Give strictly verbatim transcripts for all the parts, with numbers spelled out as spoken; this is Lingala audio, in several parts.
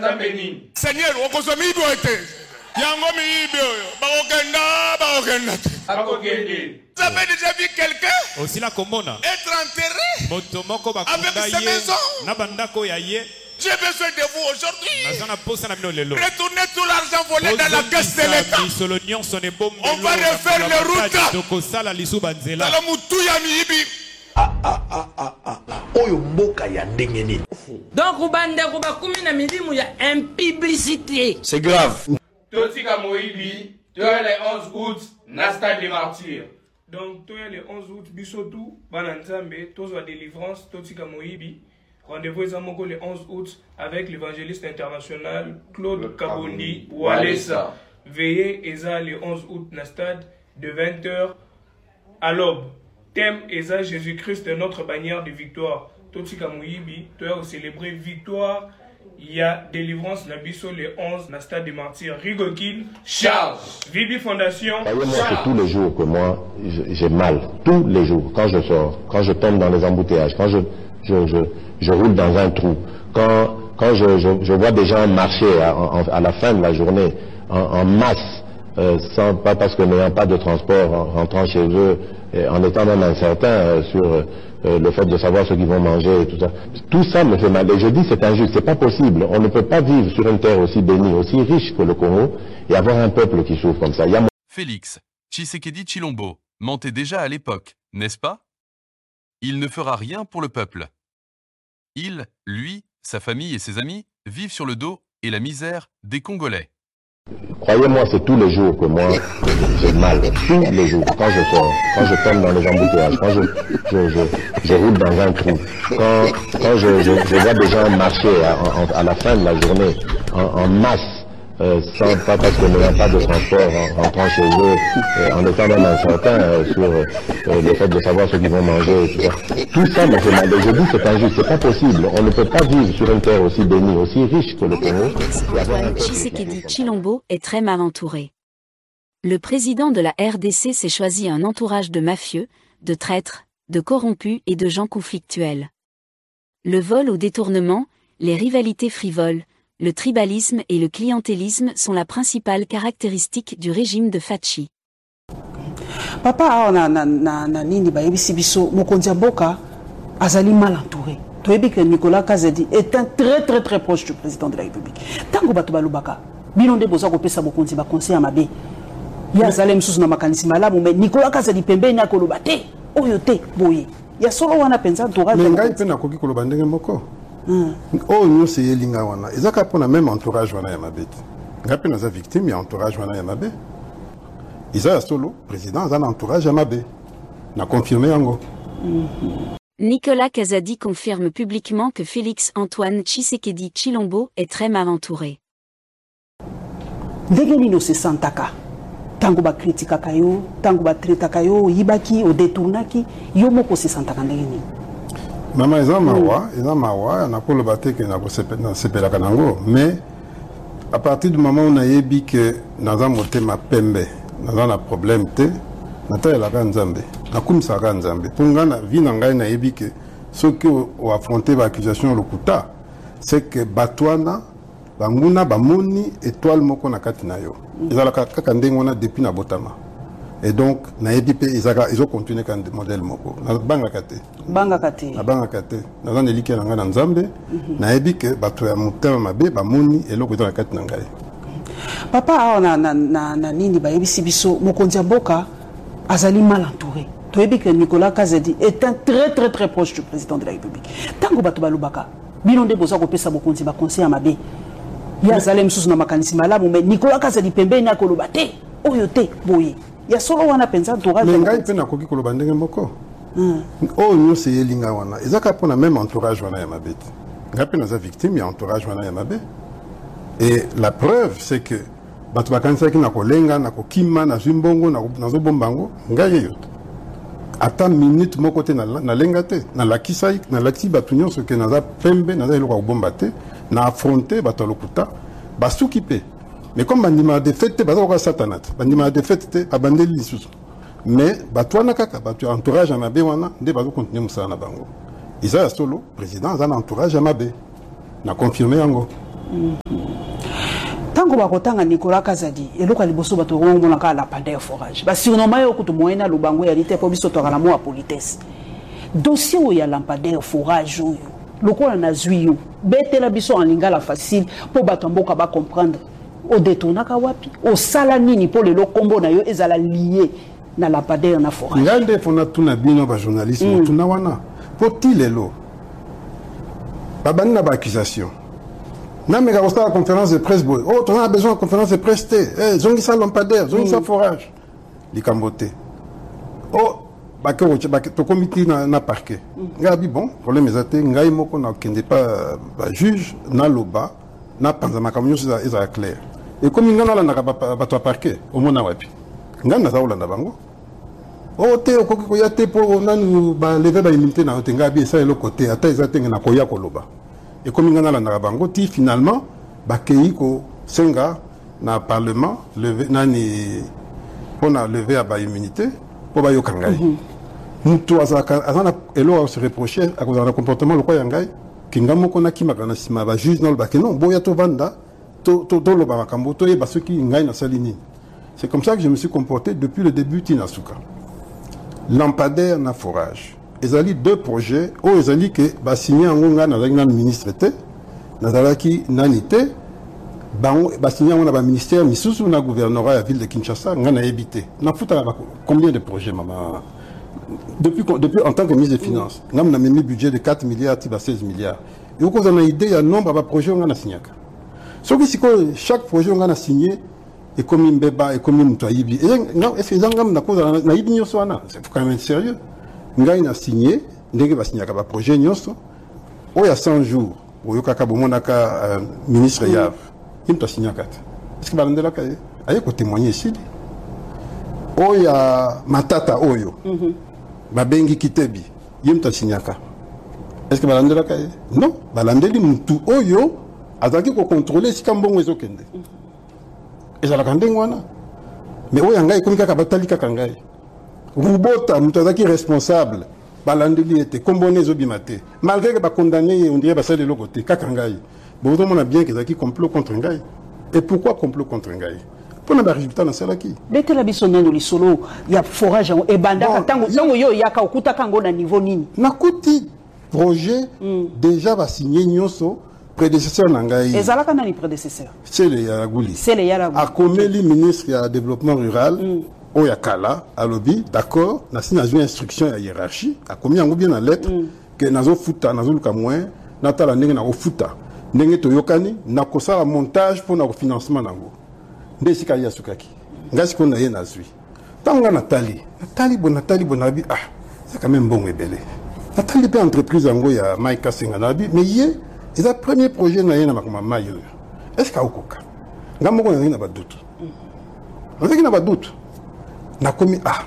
Seigneur, on consomme ibo ete. Yango mi ibo. Bakokenda, bakokenda. Vous avez déjà vu quelqu'un aussi la commona être enterré avec sa maison? J'ai besoin de vous aujourd'hui. Retournez tout l'argent volé dans la caisse de l'État. On va refaire les routes. Dans le Moutouya Miibi. Ah ah ah ah ah. Oyo mboka ya ndengeni. Donc Rubande Rubakumi na milimu ya impublicité. C'est grave. Totika Moibi, tu es le onze août, Nasta des martyrs. Donc, tu es le onze août, Bissotou, Bananzambe, Tozo délivrance, Totika Moibi. Rendez-vous le onze août avec l'évangéliste international Claude Kabondi Walesa. Veillez Eza le onze août, Nastad, de vingt heures à l'aube. Thème Eza Jésus-Christ, notre bannière de victoire. Totika Moibi, tu as célébré victoire. Il y a délivrance Nabiso le onze, na stade des martyrs. Rigokin, charge. Vibi Fondation. Voyez-moi, c'est tous les jours que moi, j'ai mal. Tous les jours. Quand je sors, quand je tombe dans les embouteillages, quand je, je, je, je roule dans un trou, quand, quand je, je, je vois des gens marcher à, à, à la fin de la journée en, en masse, euh, sans, pas parce que n'ayant pas de transport, en rentrant chez eux, et en étant même incertain euh, sur euh, le fait de savoir ce qu'ils vont manger et tout ça. Tout ça me fait mal. Et je dis c'est injuste, c'est pas possible. On ne peut pas vivre sur une terre aussi bénie, aussi riche que le Congo et avoir un peuple qui souffre comme ça. Y a... Félix Tshisekedi Tshilombo mentait déjà à l'époque, n'est-ce pas? Il ne fera rien pour le peuple. Il, lui, sa famille et ses amis vivent sur le dos et la misère des Congolais. Croyez-moi, c'est tous les jours que moi, j'ai mal. Tous les jours, quand je sors, quand je tombe dans les embouteillages, quand je, je, je, je roule dans un trou, quand, quand je, je, je vois des gens marcher à, à, à la fin de la journée en, en masse, euh, sans, pas parce que n'ayant pas de transport, en rentrant chez eux, euh, en étant même incertain euh, sur euh, le fait de savoir ce qu'ils vont manger et tout ça. Tout ça me fait mal. Et je dis c'est injuste, c'est pas possible. On ne peut pas vivre sur une terre aussi bénie, aussi riche que le Congo. Antoine Tshisekedi Tshilombo est très mal entouré. Le président de la R D C s'est choisi un entourage de mafieux, de traîtres, de corrompus et de gens conflictuels. Le vol au détournement, les rivalités frivoles, le tribalisme et le clientélisme sont la principale caractéristique du régime de Fachi. Papa, na na na na nini ba yebisi biso mokonzi mboka azali mal entouré. Toyebi que Nicolas Kazadi est un très très très proche du président de la République. Tango bato balubaka, bilonde boza ko pesa mokonzi ba conseil amabe. Ya zalem susu na makanisi malamu mais Nicolas Kazadi pembeni akoloba te, oyo te boye. Ya solo wana penza entourage. Ngai pe na koki koloba ndenge moko. Oh nous c'est Elinga wana. Ezaka pona même entourage wana ya mabeti. Ngai pe naza victime ya entourage wana ya mabe. Isa solo président a un entourage ya mabe. Na confirmé yango. Nicolas Kazadi confirme publiquement que Félix Antoine Tshisekedi Tshilombo est très mal entouré. Ndenge nino se santaka. Tango ba kritika kayo, tango ba treta kayo, yibaki o détournaki, yo moko se santaka ndenge nini. Maman eza mawa, eza mawa, na ko le baté que na ko sepela kanango, mais à partir du moment où on a yebi que naza motema pembe, naza na problème te, nata la kanzambe, na kumsa kanzambe. Ponga na vie na ngai na yebi que ce que o affronter ba accusation lokuta, c'est que batwana banguna bamoni étoile moko na kati na yo. Ezala kaka ndenge wana depuis na botama. Et donc, na yebi pe izaka izo continuer kan modèle moko. Na banga kate. Banga kate. Na banga kate. Na zan eliki na nga na nzambe. Na yebi ke bato ya mutema mabe ba moni eloko ito na kate na ngai. Papa awa na na na, na nini ba yebi sibiso mokonzi mboka azali mal entouré. Toyebi que Nicolas Kazadi est un très très très proche du président de la République. Tango bato balubaka, bilonde boza ko pesa mokonzi ba conseil amabe. Ya zalem susu na makanisi malamu mais Nicolas Kazadi pembeni akoloba te, oyo te boye. Ya solo wana penza entourage. Mais ngai pe na koki koloba ndenge moko. Oh nous c'est Elinga wana. Ezaka pona même entourage wana ya mabeti. Ngai pe naza victime ya entourage wana ya mabe. Et la preuve c'est que bato bakanisa ki na kolenga na kokima na zimbongo na nazo bombango ngai yo. Ata minute moko te na na lenga te na lakisa na lati bato nyonso ke naza pembe naza eloko bomba te na affronter bato lokuta basuki pe. Mais comme bandima de fête baza ko satanat bandima de fête abandeli lisusu mais batwana kaka batu entourage à mabe wana nde bazo continuer musala na bango isa solo président za na entourage à mabe na confirmer yango. Tango bakotanga Nicolas Kazadi eloko liboso bato ngomona ka la pandeur forage ba surnommé yo kutu moyena lubango ya lite po biso to kala mo a politesse dossier où ya lampadaire forage yo lokola na zwi yo betela biso en lingala facile po bato mboka ba comprendre o détournaka wapi o sala nini po le kombo na yo ezala lié na lampadaire na forage ngande fona tuna bino ba journalisme mm. tuna wana po tilelo babani na ba accusation na mega la conférence de presse boy oh on a besoin de conférence de presse té eh zongisa lampadaire zongisa mm. forage likambote oh ba ke ba to comité na na parquet ngabi bon problème ezate ngai moko na kende pas ba juge na loba na panza makamyo za eza clair et comme ngana la na ba to parquet au mona wapi ngana za olanda bango oh te okoki ko ya te po nanu ba lever ba immunité na otenga bi ça le côté ata ezate na ko ya ko loba et comme ngana la na bango ti finalement ba kei ko senga na parlement lever nani pona lever à ba immunité pour ba yo kangai mutu azaka azana elo se reprocher à cause d'un comportement le quoi yangai kingamo kona kimaka na sima ba juge non ba que non boya to vanda to to to lo ba makambo to e ba soki ngai na salini. C'est comme ça que je me suis comporté depuis le début Tinasuka. Lampadaire na forage. Ezali deux projets o ezali que ba signé en nga na na ministre té na dalaki nanité ba ba signé on a ba ministère misusu na gouvernorat la ville de Kinshasa nga na habité. Na futa combien de projets maman Depuis, depuis en tant que ministre des Finances, nous avons mis un budget de quatre milliards à seize milliards. Et vous avez une idée, il y a un nombre de projets qu'on a signé. Ce qui est chaque projet qu'on a signé, et comme un bébé, et comme un moutoyibi. Est-ce que vous avez une idée? C'est quand même sérieux. Nous avons signé, nous avons signé un projet, il y a cent jours, où il y a un ministre Yav, il a signé un quatre. Est-ce que vous avez un témoigner ici? Il y a Matata Oyo. Babengi Kitebi, yemta signaka. Est-ce que balandela kaye? Non, balandeli mutu oyo azaki ko contrôler si kambongo ezokende. Et ça la kandeng wana. Mais oyo ngai komi kaka batali kaka ngai. Rubota mutu azaki responsable. Balandeli était kombone ezobimate. Malgré que ba condamné on dirait ba sale de côté kaka ngai. Bon on a bien que ezaki complot contre ngai. Et pourquoi complot contre ngai? Pour le résultat dans celle qui. Dès que la bisono de l'isolo, il y a forage et banda tango tango yo yaka okuta kango na niveau nini. Nakuti projet déjà va signer nyoso prédécesseur nangai. Ezalaka nani prédécesseur? C'est le Yaraguli. C'est le Yaraguli. A komeli ministre ya développement rural o yakala a lobby d'accord na signé une instruction ya hiérarchie a komi yango bien na lettre que nazo futa nazo luka moins natala ndenge na ko futa ndenge toyokani na kosala montage pour na financement nango. Ndesika ya sukaki ngasi ko na ye na zui tanga Nathalie Nathalie bon Nathalie bonabi ah c'est quand même bon ebele Nathalie pe entreprise yango ya Mike Kasenga nabi mais ye c'est le premier projet na ye na makoma mayo est-ce ka okoka ngamo ko na ba doute on sait qu'il n'a pas doute na komi ah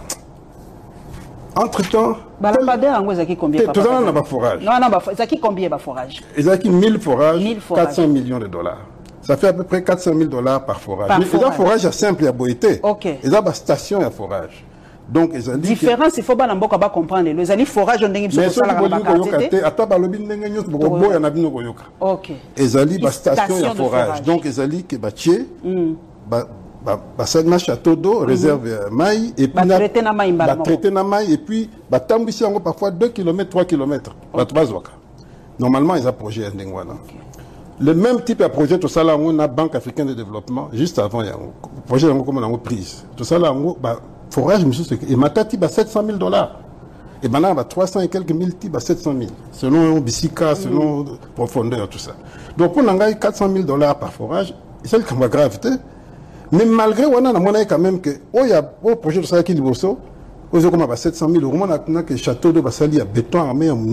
entre temps balambadeur yango ezaki combien papa tout na ba forage non non ba ezaki combien ba forage ezaki mille forages quatre cents millions de dollars. Ça fait à peu près quatre cent mille dollars par forage. Par mais forage. Mais forage simple à Boïté. Ok. Et là, station à forage. Donc, ils ont dit. Différence, il faut pas n'importe quoi comprendre. Les amis forage, on dit que c'est ça la qualité. À table, le bin n'engagez pas. Bon, il y en a bien au Yoka. Ok. Ils ont dit station à forage. Donc, ils ont dit que bâtier, bah, bah, bah, ça marche château d'eau, réserve maille et puis. Bah, traiter na maille, bah, traiter na maille et puis, bah, tambissi encore parfois deux kilomètres, trois kilomètres. Bah, trois zoaka. Normalement, ils ont projet à Ndengwana. Le même type de projet, tout ça là, on a Banque africaine de développement, juste avant, il y a un projet comme on a prise. Tout ça là, on a forage, et Matati, bah, sept cent mille dollars. Et maintenant, bah, trois cents et quelques mille, bah, sept cent mille. Selon Bissika, selon mm. profondeur, tout ça. Donc, on a quatre cent mille dollars par forage, c'est le cas de gravité. Mais malgré, on a quand même que, oh, il y a un projet de ça qui est Bosso, on a sept cent mille euros, on a que château de Bassali à béton armé, on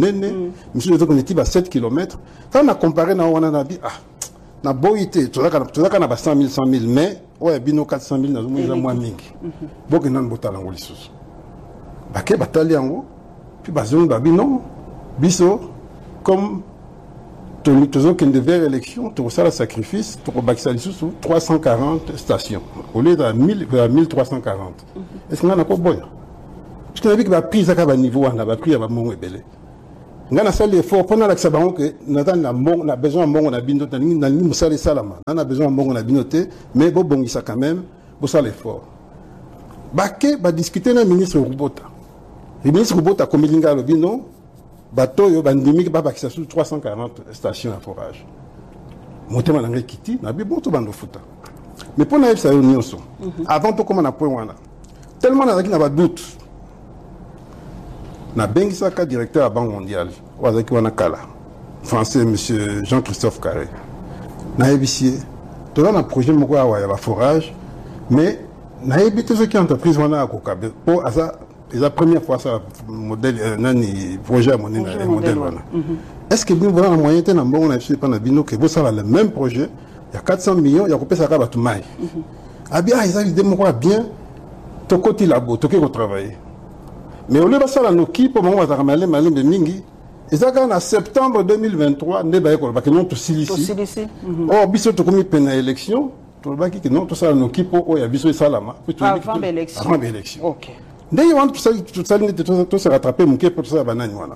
a sept kilomètres. Quand on a comparé, on a dit, ah, on a beau été, tout ça, on a cent mille, cent mille, mais, ouais, bino quatre cent mille, on a moins mingi. Donc, on a un botal en Golissus. Baké, batali en haut, puis bazon, babi, non, biso, comme, toujours qu'il devait élection, tout ça, le sacrifice, pour Baksali sous trois cent quarante stations, au lieu de mille trois cent quarante. Est-ce qu'on a encore bon? Parce qu'on a vu que la prise à un niveau, on a pris à mon ébélé. ngana sali effort pendant la sabango que natan na mbongo na besoin mbongo na bino tani na ni musali salama na besoin mbongo na binote mais bo bongisa quand même bo sala effort baké ba discuter na ministre Rubota le ministre Rubota comme linga lo bino bato yo bandimi ba bakisa sur trois cent quarante stations à forage motema na ngai kiti na bi boto bando futa mais pour na ça nyonso avant to comme na point wana tellement na na ba doute na bengisaka directeur à Banque mondiale wazaki wana kala français monsieur Jean-Christophe Carré na ébicier tout un projet moko ya ba forage mais na ébité ce qui entreprise wana akokabe pour ça c'est la première fois ça modèle nani projet mon modèle wana est-ce que nous voilà en moyen temps bon on a fait pendant bino que vous ça le même projet il y a quatre cents millions il y a coupé ça ka batu mai ah bien ils ont idée moko bien to côté labo to ko travailler mais au lieu de ça la noki pour moment va ramener malin de mingi et ça quand en septembre deux mille vingt-trois ne ba ko ba que non to silici oh biso to comme pena élection to ba ki non to ça la noki pour o ya biso salama avant l'élection avant l'élection OK d'ailleurs on tout ça tout ça tout se rattraper mon pour ça banane wana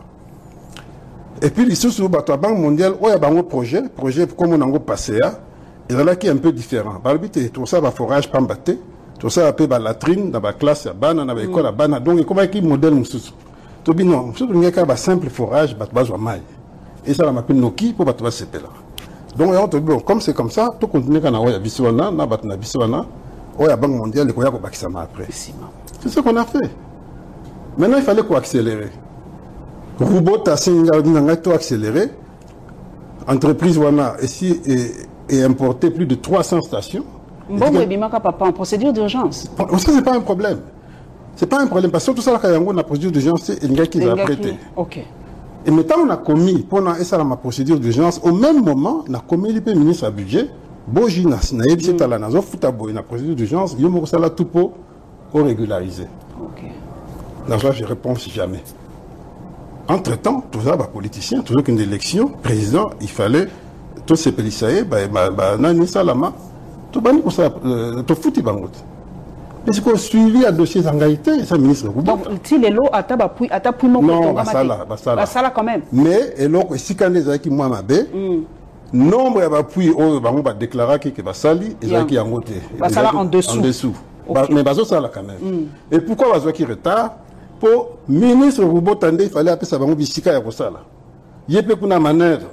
et puis les sous bato la Banque mondiale o ya bango projet projet comme on a passé à et là qui est un peu différent par le but tout ça va forage pambaté tout ça appelle la latrine dans la classe à bana dans l'école à bana donc comment qui modèle mususu to bi non mususu ngeka ba simple forage bat bazwa mai et ça la m'appelle noki pour batwa sepela donc on te bon comme c'est comme ça tout continuer kana oya biswana na bat na biswana oya Banque mondiale ko ya ko bakisa ma après c'est ce qu'on a fait maintenant il fallait quoi accélérer Rubota singa dinanga to accélérer entreprise wana ici et importer plus de trois cents stations. Bon, mais bimaka papa en procédure d'urgence. Ça c'est pas un problème. C'est pas un problème parce que tout ça là quand on a procédure d'urgence c'est les gars qui l'a prêté. OK. Et maintenant on a commis pendant ça ma procédure d'urgence au même moment on a commis le ministre à budget boji na na yebisi tala na zo futa boy na procédure d'urgence yo mo sala tout pour régulariser. OK. Là je réponds si jamais. Entre-temps, tout ça, bah, politicien, toujours qu'une élection, président, il fallait tous ces policiers, bah, bah, bah, nani salama, tout bani pour ça, tout foutu bangot. Mais c'est qu'on suivi à dossier d'engagité, ça ministre. Donc, si les lots à tabac, à tabac, non, bah ça là, bah ça là. Bah ça là quand même. Mais, et là, si quand les gens qui m'ont mabé, nombre de appui, oh, bah, on va déclarer que bah sali, et ça qui en côté. Bah ça là en dessous. En dessous. Mais bah ça là quand même. Et pourquoi bah ça qui retard? Pour ministre Rubota il fallait appeler ça bango bisika ya kosala yepe kuna manœuvre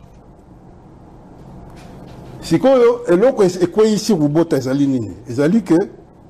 sikoyo eloko ekwe ici Rubota ezali nini ezali que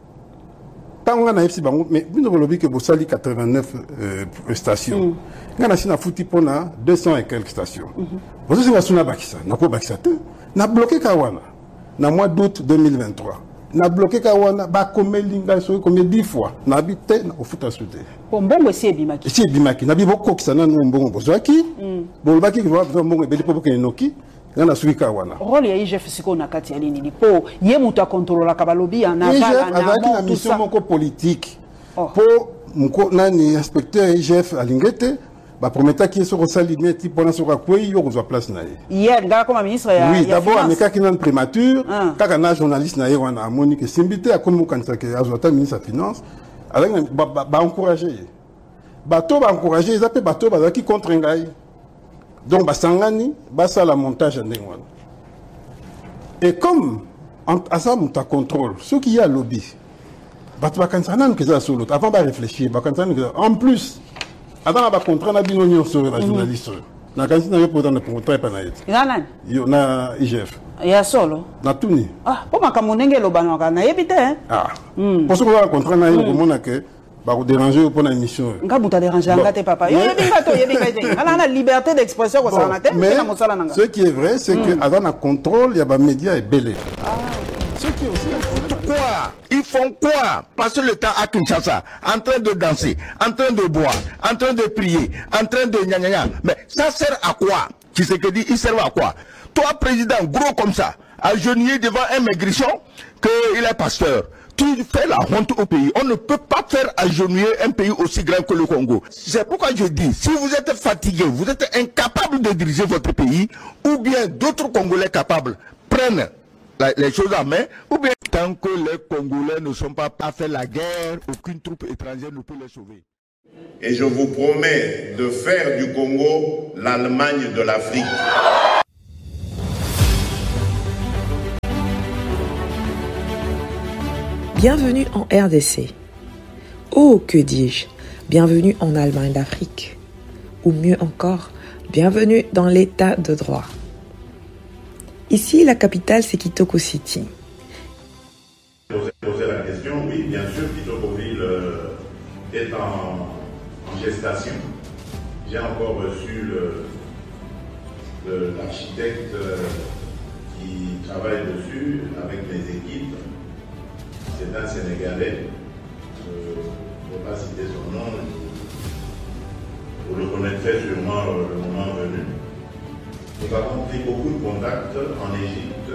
tanga na fc bango mais bino lobi que bosali quatre-vingt-neuf euh, stations ngana sina futi pona deux cents et quelques stations bozo singa suna bakisa nako bakisa te na bloqué kawana na mois d'août deux mille vingt-trois na bloqué kawana ba komelinga so comme dix fois na habité na ofuta souté pour mbongo si ebimaki si ebimaki na bibo kokisana no mbongo bozwaki bon baki ko mbongo ebeli po ke noki ngana suki kawana rôle ya I G F siko na kati ya nini po ye muta contrôler ka balobi ya na vala na na mission moko politique pour mko nani inspecteur I G F alingete ba prometa qui sur salimé type pendant sur quoi yo ko place na ye hier nga comme ministre ya oui d'abord ameka qui nan primature kaka na journaliste na ye wana Monique Simbité a comme kanisa ke azota ministre de finance avec ba ba encourager bato ba encourager ils appellent bato ba qui contre ngai donc ba sangani ba ça la montage ndenge wana et comme à ça muta contrôle ce qui y a lobby bato ba kanisa nan que ça solo avant ba réfléchir ba kanisa en plus avant ba contrat na bino nyonso ba journaliste na kanisa na yo pour dans le contrat pa na yete nana yo na I G F ya solo na tuni ah po makamunenge lobano kana yebite ah pour ce qu'on a contrat na yo komona que ba ko déranger pour na émission nga buta déranger ngate papa yo yebinga to yebinga te ala na liberté d'expression ko sana te mais ce qui est vrai c'est que avant na contrôle ya ba médias est belé ah ce qui est aussi quoi ils font quoi passer le temps à Kinshasa en train de danser en train de boire en train de prier en train de gna gna gna mais ça sert à quoi tu sais que dit il sert à quoi toi président gros comme ça agenouillé devant un maigrichon qu'il est pasteur tu fais la honte au pays. On ne peut pas faire agenouiller un pays aussi grand que le Congo. C'est pourquoi je dis, si vous êtes fatigué, vous êtes incapable de diriger votre pays, ou bien d'autres Congolais capables prennent la, les choses en main, ou bien tant que les Congolais ne sont pas à faire la guerre, aucune troupe étrangère ne peut les sauver. Et je vous promets de faire du Congo l'Allemagne de l'Afrique. Bienvenue en R D C. Oh, que dis-je, bienvenue en Allemagne d'Afrique. Ou mieux encore, bienvenue dans l'état de droit. Ici, la capitale, c'est Kitoko City. Poser la question, oui, bien sûr, Kitokoville euh, est en, en gestation. J'ai encore reçu l'architecte euh, qui travaille dessus avec mes équipes. C'est un Sénégalais. Je ne vais pas citer son nom. Vous le connaîtrez sûrement euh, le moment venu. Nous avons pris beaucoup de contacts en Égypte,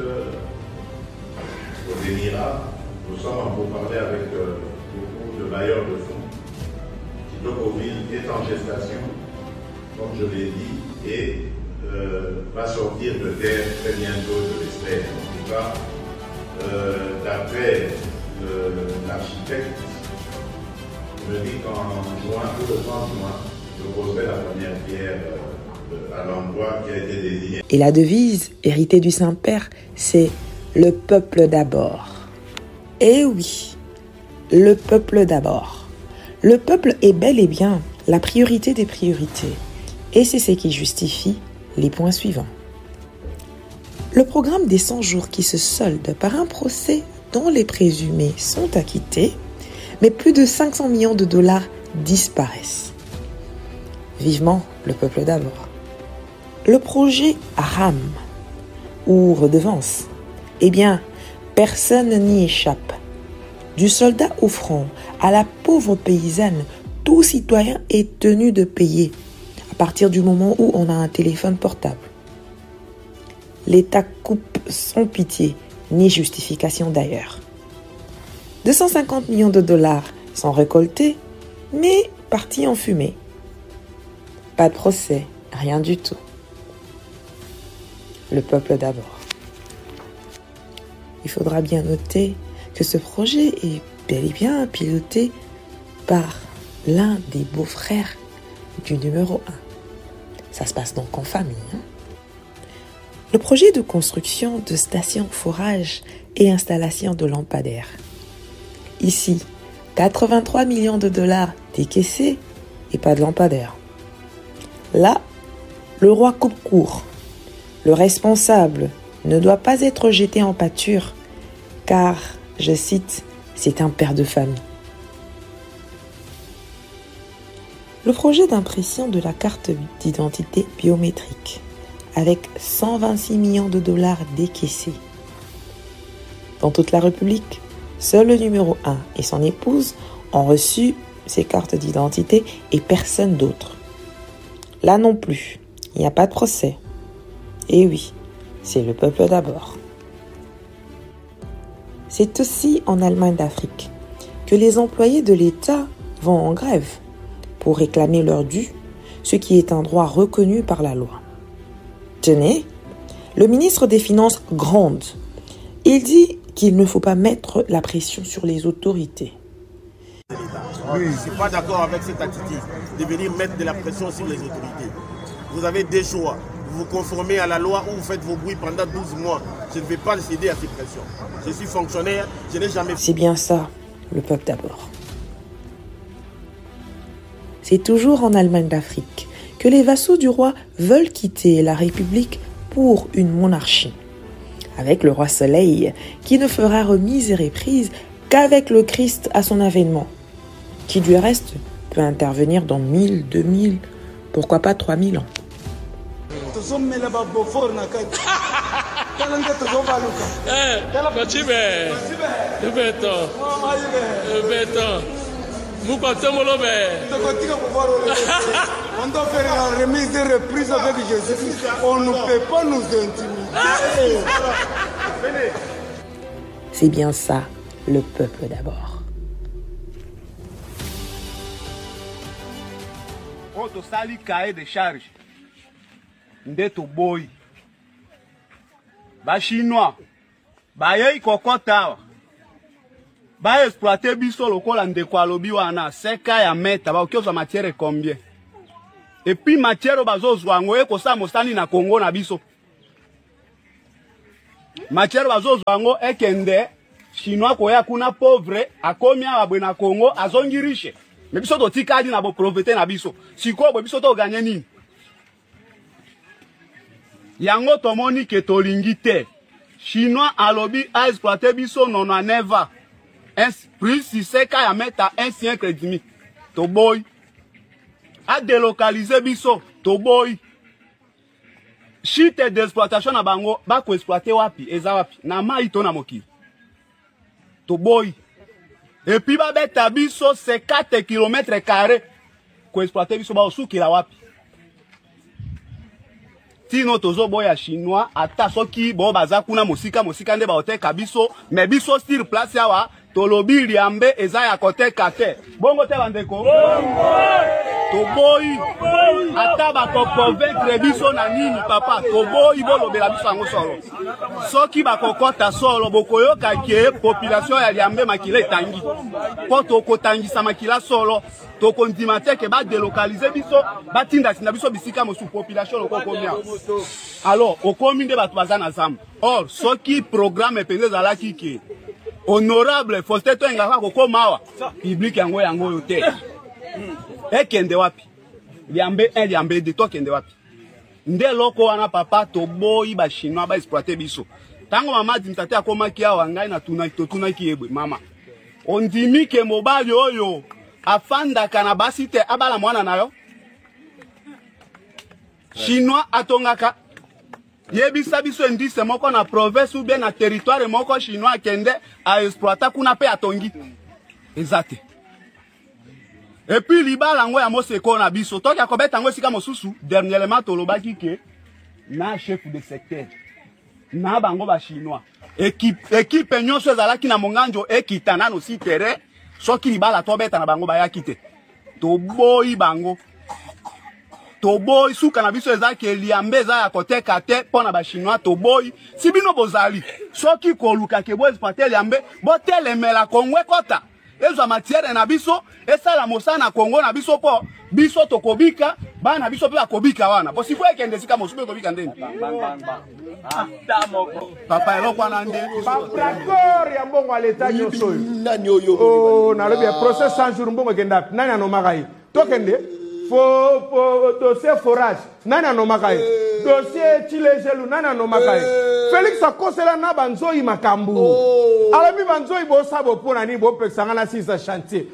aux Émirats. Nous sommes en pourparlers avec euh, beaucoup de bailleurs de fonds. Kitokoville est en gestation, comme je l'ai dit, et euh, va sortir de terre très bientôt, je l'espère. En tout cas, euh, d'après l'architecte, me dit qu'en juin, tout le trente juin, je poserai la première pierre euh, à l'endroit qui a été désigné. Et la devise, héritée du Saint-Père, c'est « Le peuple d'abord ». Eh oui, le peuple d'abord. Le peuple est bel et bien la priorité des priorités. Et c'est ce qui justifie les points suivants. Le programme des cent jours qui se solde par un procès dont les présumés sont acquittés, mais plus de cinq cents millions de dollars disparaissent. Vivement le peuple d'abord. Le projet RAM, ou redevance, eh bien, personne n'y échappe. Du soldat au front à la pauvre paysanne, tout citoyen est tenu de payer à partir du moment où on a un téléphone portable. L'État coupe sans pitié, ni justification d'ailleurs. deux cent cinquante millions de dollars sont récoltés, mais partis en fumée. Pas de procès, rien du tout. Le peuple d'abord. Il faudra bien noter que ce projet est bel et bien piloté par l'un des beaux-frères du numéro un. Ça se passe donc en famille. Hein? Le projet de construction de stations forage et installation de lampadaires. Ici, quatre-vingt-trois millions de dollars décaissés et pas de lampadaires. Là, le roi coupe court. Le responsable ne doit pas être jeté en pâture, car, je cite, c'est un père de famille. Le projet d'impression de la carte d'identité biométrique, avec cent vingt-six millions de dollars décaissés. Dans toute la République, seul le numéro un et son épouse ont reçu ces cartes d'identité et personne d'autre. Là non plus, il n'y a pas de procès. Et oui, c'est le peuple d'abord. C'est aussi en Allemagne d'Afrique que les employés de l'État vont en grève pour réclamer leur dû, ce qui est un droit reconnu par la loi. Tenez, le ministre des Finances gronde. Il dit qu'il ne faut pas mettre la pression sur les autorités. Oui, je ne suis pas d'accord avec cette attitude de venir mettre de la pression sur les autorités. Vous avez des choix. Vous vous conformez à la loi ou vous faites vos bruits pendant douze mois. Je ne vais pas céder à ces pressions. Je suis fonctionnaire, je n'ai jamais... C'est bien ça, le peuple d'abord. C'est toujours en Allemagne d'Afrique que les vassaux du roi veulent quitter la République pour une monarchie. Avec le roi Soleil, qui ne fera remise et reprise qu'avec le Christ à son avènement, qui du reste peut intervenir dans mille, deux mille, pourquoi pas trois mille ans. On doit faire la remise de reprise avec Jésus. On ne peut pas nous intimider. C'est bien ça, le peuple d'abord. Quand sali cahier de charge, ndeto boy, ba chinois, ba yei kokota, ba exploiter biso lokola ndeko alobi wana seka ya meta ba okiozwa matière combien et puis matière bazozwa ngo ekosa mosani na Congo na biso matière bazozwa ngo ekende chinois koya kuna pauvre akomi abwe na Congo azongi riche mais biso to tikadi na bo profiter na biso siko bo biso to gagner nini yango tomoni ke tolingi te chinois alobi a exploiter biso nono neva un plus si seka ya meta un siècle et demi to boy a délocaliser biso to boy chite d'exploitation na bango ba ko exploiter wapi eza wapi na mai to na mokili to boy et puis ba beta biso cinquante kilomètres carrés ko exploiter biso ba osukila wapi tino tozo boya chinois ata soki bo baza kuna mosika mosika nde ba oteka biso mais biso sur place yawa tolobi liambe eza ya koteka te bongo te bandeko toboyi ata ba ko convaincre biso na nini papa toboyi bolobela biso yango solo soki ba kokota solo bokoyoka ke population ya liambe makila etangi po tokotangisa makila solo tokondima te ke ba délocaliser biso batinda sina biso bisika mosu population lokokomia alors okomi nde bato baza na zamba or soki programme epende zalaki ke honorable Faustin Toengaka kokomawa public yango yango yo te ekende wapi liambe un liambe de to kende wapi nde loko wana papa to boyi ba chinois ba exploiter biso tango mama dimtate akomaki awa ngai na tuna to tuna ki ebwe mama ondimi ke mobali oyo afanda kana basi te abala mwana nayo chinois atongaka yebisa biso indice moko na province ou bien na territoire moko chinois kende a exploiter kuna pe atongi ezate et puis libala ngo ya moseko na biso toki akobeta ngo sika mosusu dernièrement tolobaki ke na chef de secteur na bango ba chinois équipe équipe nyonso ezalaki na monganjo ekitana no si terrain soki libala tobeta na bango bayaki te toboyi bango toboy suka na biso ezaki liambe za ya koteka te pona ba chinois toboy si bino bozali soki koluka ke bo exploiter liambe bo telemela Kongo kota ezo matière na biso esala mosana Kongo na biso po biso tokobika bana biso pe akobika wana po siko ekende sika mosube kobika ndeni papa eloko wana nde d'accord ya mbongo à l'état nyoso nani oyo oh na lobi procès cent jours mbongo kenda nani anomakai tokende Fo, fo, dossier forage, nana no makai. Dossier chilejelu, nana no makai. Félix a kosela na banzoi makambu. Alors mi banzoi bo sabo pour nani bo pexangana sisa chantier.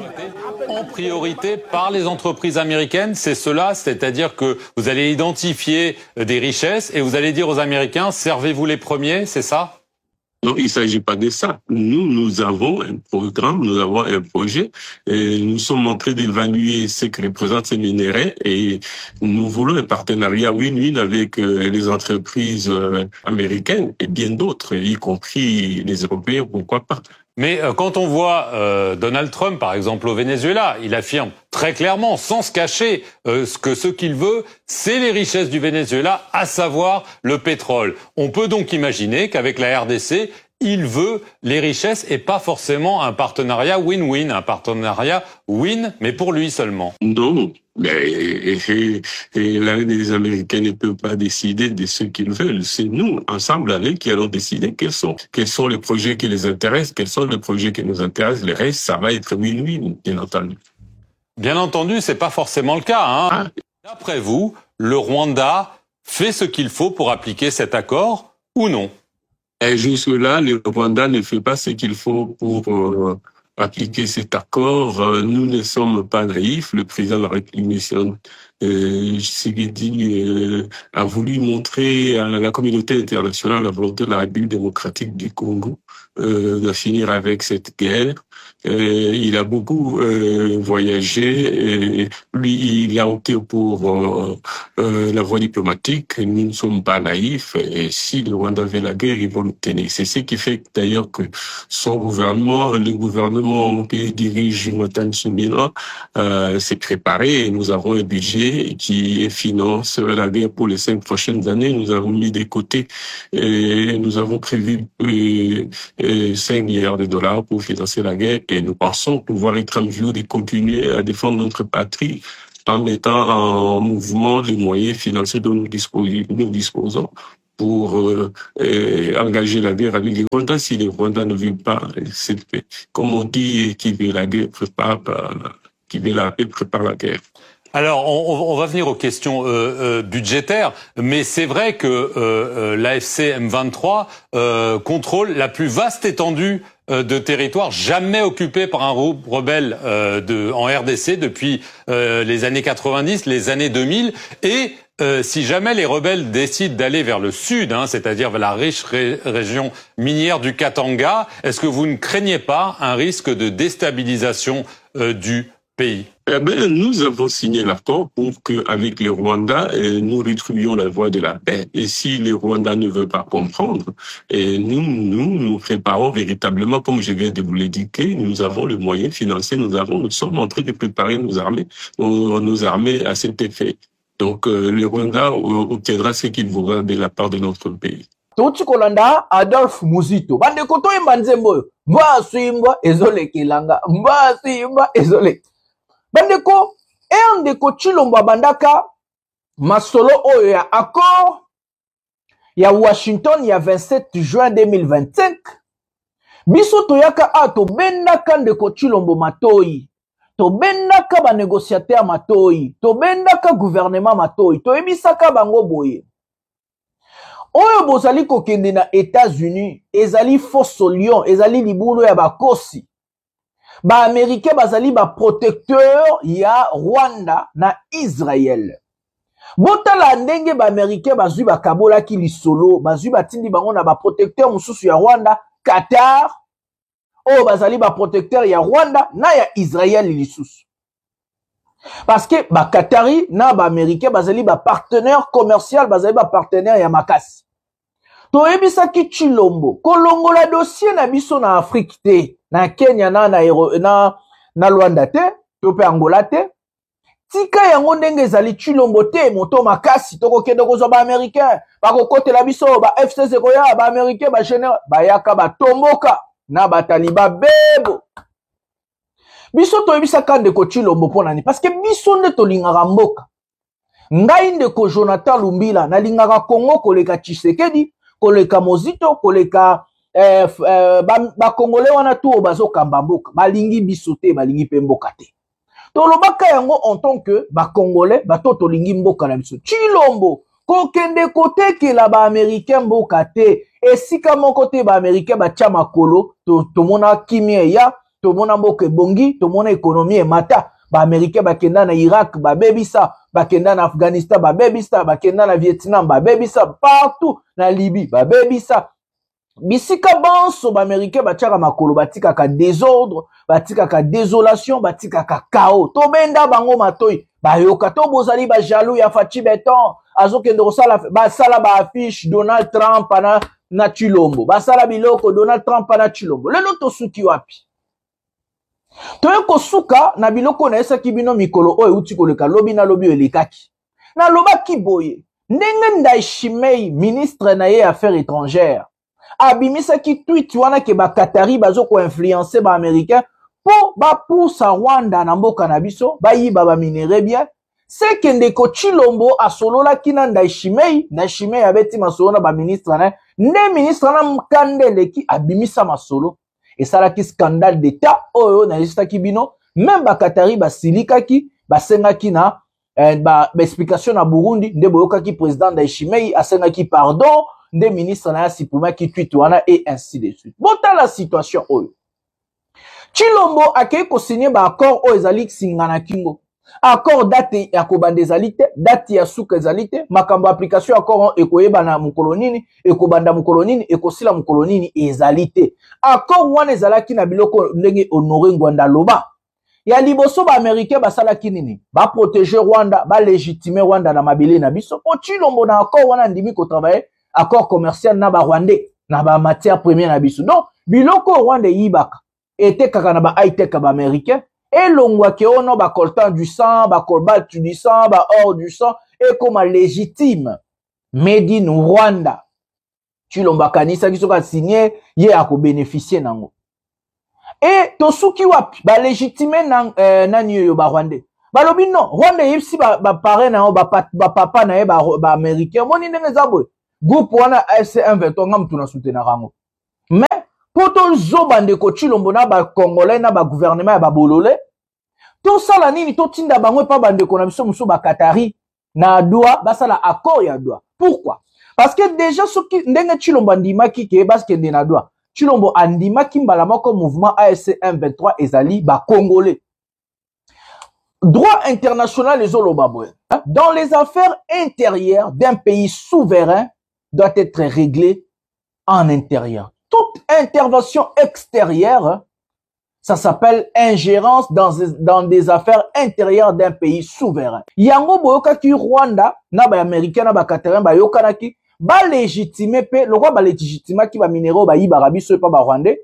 En priorité par les entreprises américaines, c'est cela, c'est-à-dire que vous allez identifier des richesses et vous allez dire aux Américains, servez-vous les premiers, c'est ça? Non, il ne s'agit pas de ça. Nous, nous avons un programme, nous avons un projet. Et nous sommes en train d'évaluer ce que représentent ces minéraux et nous voulons un partenariat win-win avec euh, les entreprises euh, américaines et bien d'autres, y compris les Européens, pourquoi pas. Mais euh, quand on voit euh, Donald Trump, par exemple, au Venezuela, il affirme très clairement, sans se cacher, euh, que ce qu'il veut, c'est les richesses du Venezuela, à savoir le pétrole. On peut donc imaginer qu'avec la R D C, il veut les richesses et pas forcément un partenariat win-win, un partenariat win, mais pour lui seulement. Non. Mais et, et, et les Américains ne peuvent pas décider de ce qu'ils veulent. C'est nous, ensemble avec, qui allons décider quels sont, quels sont les projets qui les intéressent, quels sont les projets qui nous intéressent. Le reste, ça va être win-win, bien entendu. Bien entendu, c'est pas forcément le cas, hein. Ah. D'après vous, le Rwanda fait ce qu'il faut pour appliquer cet accord ou non? Et jusque-là, le Rwanda ne fait pas ce qu'il faut pour euh, appliquer cet accord. Euh, nous ne sommes pas naïfs. Le président de la République, euh, Tshisekedi, euh, a voulu montrer à la communauté internationale la volonté de la République démocratique du Congo euh, de finir avec cette guerre. Euh, il a beaucoup euh, voyagé. Et lui, il a opté pour euh, euh, la voie diplomatique. Nous ne sommes pas naïfs. Et si le Rwanda veut la guerre, ils vont l'obtenir. C'est ce qui fait d'ailleurs que son gouvernement, le gouvernement que dirige Jonathan Tsumila, euh, s'est préparé. Et nous avons un budget B qui finance la guerre pour les cinq prochaines années. Nous avons mis de côté et nous avons prévu euh, euh, cinq milliards de dollars pour financer la guerre et nous pensons pouvoir être en mesure de continuer à défendre notre patrie en mettant en mouvement les moyens financiers dont nous disposons, nous disposons pour euh, euh, engager la guerre avec les Rwandais. Si les Rwandais ne veulent pas cette paix, comme on dit, qui veut la guerre prépare, qui veut la paix prépare la guerre. Alors, on, on va venir aux questions euh, euh, budgétaires, mais c'est vrai que euh, euh, l'A F C M vingt-trois euh, contrôle la plus vaste étendue euh, de territoire jamais occupée par un groupe rebelle euh, de, en R D C depuis euh, les années quatre-vingt-dix, les années deux mille, et euh, si jamais les rebelles décident d'aller vers le sud, hein, c'est-à-dire vers la riche ré région minière du Katanga, est-ce que vous ne craignez pas un risque de déstabilisation euh, du pays? Eh bien, nous avons signé l'accord pour qu'avec les Rwandais, nous retrouvions la voie de la paix. Et si les Rwandais ne veulent pas comprendre, et nous, nous, nous préparons véritablement, comme je viens de vous l'indiquer, nous avons le moyen financier, nous avons, nous sommes en train de préparer nos armées, nos, nos armées à cet effet. Donc, euh, les Rwandais obtiendra ce qu'ils voudront de la part de notre pays. Touti kolanda Adolphe Muzito. Bande koto imba nzembo. Mba suimba ezole kilanga. Mba suimba ezole. Bandeko, e ndeko Chilombo bandaka masolo oyo ya accord ya Washington ya vingt-sept juin deux mille vingt-cinq. Biso toyaka a to bendaka ndeko Chilombo matoi. To bendaka ba négociateur matoi. To bendaka gouvernement matoi. To ebisaka bango boye. Oyo bozali kokende na États-Unis, ezali faux lion, ezali libulu ya bakosi. Ba Américain bazali ba protecteur ya Rwanda na Israël. Botala ndenge ba Américain bazui ba kabola ki lisolo, bazui ba tindi bango na ba protecteur mususu ya Rwanda, Qatar. Oh bazali ba protecteur ya Rwanda na ya Israël lisusu. Parce que ba Qatari na ba Américain bazali ba partenaire commercial, bazali ba partenaire ya makasi. To ebisa ki Chilombo, kolongo la dossier na biso na Afrique te, na Kenya na na na, na Luanda te, to pe Angola te. Tika yango ndenge ezali Chilombo te, moto makasi toko kende kozwa ba Américain, ba kokote la biso ba F C C koya ba Américain ba général, ba yaka ba tomboka na ba taliba bebo. Biso to ebisa kande ko Chilombo pona ni parce que biso nde to lingaka mboka. Ngai ndeko Jonathan Lumbila na lingaka Congo koleka Tshisekedi, koleka Mozito, koleka eh, eh, ba, ba Congolais wana tu bazo kamba mboka, balingi biso te, balingi pe mboka te. To lobaka yango en tant que ba Congolais, ba to to lingi mboka na biso. Chilombo ko kende kote la ba Américain mboka te, esika moko te ba Américain ba tia makolo, to to mona kimie ya, to mona mboka bongi, to mona économie mata. Ba Américain ba kenda na Irak, ba bebisa, ba kenda na Afghanistan, ba bebisa, ba kenda na Vietnam, ba bebisa, partout na Libye, ba bebisa. Bisika banso ba Américain ba tiaka makolo, ba tika ka désordre, ba tika ka désolation, ba tika ka chaos. To benda bango matoi, ba yoka to bozali ba jaloux ya Fachi Beton, azo kende kosala ba sala ba affiche Donald Trump na na Chilombo. Ba sala biloko Donald Trump na Chilombo. Lelo to suki wapi? Toye kosuka na biloko na esa kibino mikolo oyo uti koleka lobi na lobi elekaki. Na loba kiboye. Ndenge Ndayishimiye ministre na ye affaires étrangères. Abimisa ki tweet wana ke ba Qatari bazo ko influencer ba américain po ba poussa Rwanda na mboka na biso ba yiba ba minere bien. C'est que ndeko Chilombo asolola kina Ndayishimiye, Ndayishimiye abeti masolo na ba ministre na ne ministre na mkandele ki abimisa masolo. Et ça là qui scandale d'état oh na lista kibino même ba Qatari ba silika ki ba senga ki na eh, ba, ba explication na Burundi nde boyoka ki président Ndayishimiye asenga ki pardon nde ministre na sipuma ki tweet wana et ainsi de suite. Bota la situation oh Chilombo akei ko signer ba accord o ezali singana kingo accord date ya kobanda ezali te, date ya suka ezali te, makambo application accord ekoyeba na mukolonini, ekobanda mukolonini, ekosila mukolonini ezali te. Accord wana ezalaki na biloko ndenge Honoré Ngwanda loba. Ya liboso ba Américain basalaki nini? Ba protéger Rwanda, ba légitimer Rwanda na mabele na biso. Po Chilombo na accord wana ndimi ko travailler accord commercial na ba Rwandais, na ba matière première na biso. Donc biloko Rwanda yibaka ete kaka na ba high tech ba Américain et l'ongwa ke ono ba coltan du sang, ba cobalt du sang, ba or du sang, et comme légitime, made in Rwanda. Chilomba kanisa qui soka signé, ye a ko bénéficier nango. Et tosuki wapi, ba légitimer nan, euh, nan yo ba Rwandais. Ba lobi non, Rwanda yipsi ba, ba pare na ba, ba papa na ye ba, ba américain, moni nenge zabwe. Groupe wana A F C M vingt-trois ngam tuna soutenir rango. Mais, pour ton zo bande ko Chilombo na ba Congolais na ba gouvernement ya ba bolole, to sala nini to tinda bango pa bande ko na biso muso ba Qatari na doa ba sala accord ya doa. Pourquoi? Parce que déjà ce qui ndenge Chilombo andimaki ke bas kende na doa. Chilombo andimaki mbala moko mouvement A F C M vingt-trois ezali ba Congolais. Droit international les olobabwe. Dans les affaires intérieures d'un pays souverain doit être réglé en intérieur. Toute intervention extérieure, ça s'appelle ingérence dans, dans des affaires intérieures d'un pays souverain. Yango boyoka ki Rwanda, na ba américain, na ba Qatarin, ba yokana ki, ba légitimer pe, le roi ba légitimer ki ba minéraux ba yiba rabiso pa ba Rwandais,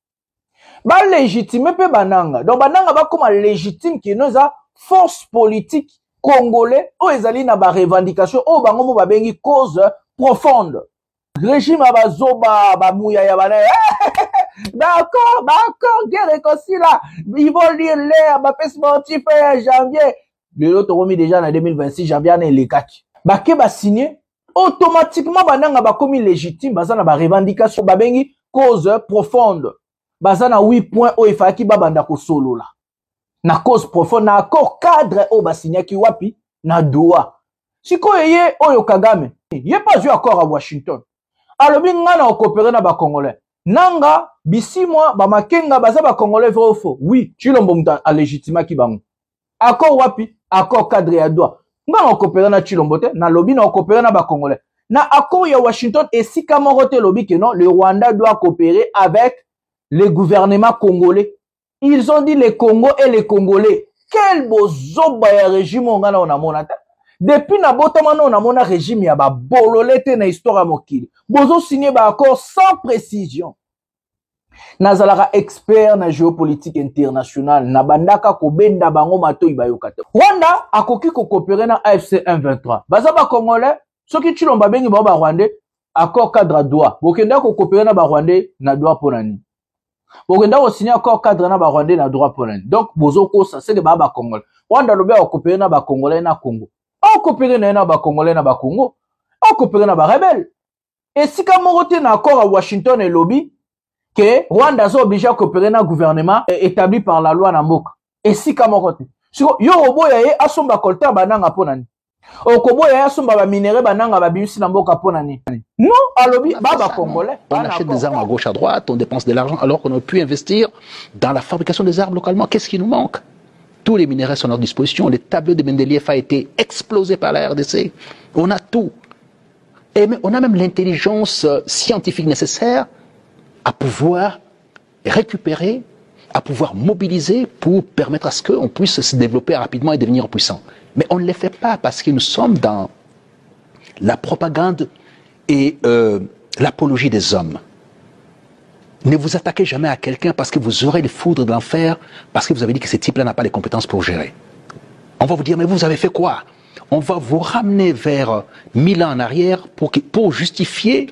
ba légitimer pe bananga. Donc bananga ba comme légitime ki noza force politique congolais, o ezali na ba revendication, o bango mo ba bengi cause profonde. Régime abazoba ba mouya ya bana. D'accord, d'accord, guerre réconcilie là. Ils vont lire l'air, ba pes sportif janvier. Le l'autre remis déjà en deux mille vingt-six janvier na les quatre. Ba ke ba signé automatiquement bananga ba komi légitime, baza na ba revendication ba bengi cause profonde. Baza na huit points o ifaki ba banda ko solo là. Na cause profonde na accord cadre o ba signé ki wapi na doa. Siko yeye oyo Kagame. Yé pas eu accord à Washington. Alors bien nga na coopérer na ba Congolais. Nanga bisi moi ba makenga baza ba Congolais vrai ou faux. Oui, Chilombo muta a légitima ki bango. Accord wapi? Accord cadre ya doa. Nga na coopérer na Chilombo te, na lobby na coopérer na ba Congolais. Na accord ya Washington et si Kamorote lobby que non, le Rwanda doit coopérer avec le gouvernement congolais. Ils ont dit les Congo et les Congolais. Quel beau zoba ya régime nga na ona monata. Depuis na botamano na mona régime ya ba bololete na histoire mokili. Bozo signé ba accord sans précision. Nazalara expert na géopolitique internationale na bandaka ko benda bango matoi ba yokata. Rwanda akoki ko coopérer na A F C M vingt-trois. Baza ba Congolais, soki Chilomba bengi ba ba Rwandais, accord cadre droit. Bokenda ko coopérer na ba Rwandais na droit ponani. Bokenda ko signer accord cadre na ba Rwandais na droit ponani. Donc bozo ko ça c'est de ba ba Congolais. Rwanda lobe ko coopérer na ba Congolais na Congo. On coopérer na ba Congolais na ba Congo, on coopérer na ba rebelle. Et si Kamorote na accord à Washington et lobby que Rwanda est obligé à coopérer na gouvernement établi par la loi na mboka. Et si Kamorote, si yo oboya ye asomba kolta bananga ponani. Okoboya ye asomba ba minéraux bananga ba bimisi na mboka ponani. Non, à lobby ba ba Congolais. On achète des armes à gauche à droite, on dépense de l'argent alors qu'on aurait pu investir dans la fabrication des armes localement. Qu'est-ce qui nous manque? Tous les minéraux sont à notre disposition. Le tableau de Mendeleïev a été explosé par la R D C. On a tout. Et on a même l'intelligence scientifique nécessaire à pouvoir récupérer, à pouvoir mobiliser pour permettre à ce qu'on puisse se développer rapidement et devenir puissant. Mais on ne le fait pas parce que nous sommes dans la propagande et euh, l'apologie des hommes. Ne vous attaquez jamais à quelqu'un parce que vous aurez les foudres de l'enfer, parce que vous avez dit que ce type-là n'a pas les compétences pour gérer. On va vous dire, mais vous avez fait quoi? On va vous ramener vers mille ans en arrière pour, que, pour justifier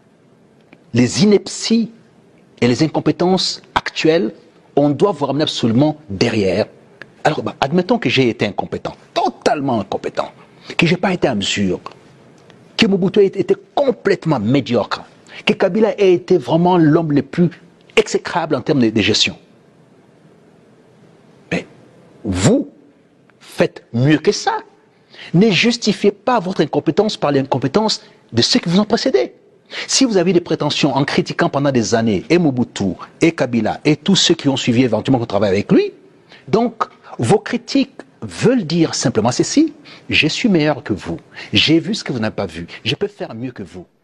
les inepties et les incompétences actuelles. On doit vous ramener absolument derrière. Alors, bah, admettons que j'ai été incompétent, totalement incompétent, que je n'ai pas été à mesure, que Mobutu était complètement médiocre, que Kabila ait été vraiment l'homme le plus exécrable en termes de, de gestion. Mais vous faites mieux que ça. Ne justifiez pas votre incompétence par l'incompétence de ceux qui vous ont précédé. Si vous avez des prétentions en critiquant pendant des années et Mobutu, et Kabila, et tous ceux qui ont suivi éventuellement qu'on travaille avec lui, donc vos critiques veulent dire simplement ceci: je suis meilleur que vous, j'ai vu ce que vous n'avez pas vu, je peux faire mieux que vous.